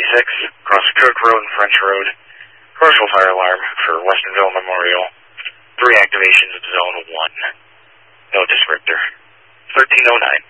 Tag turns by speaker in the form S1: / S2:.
S1: across Cook Road and French Road. Commercial fire alarm for Westonville Memorial. 3 activations of Zone 1. No descriptor. 1309.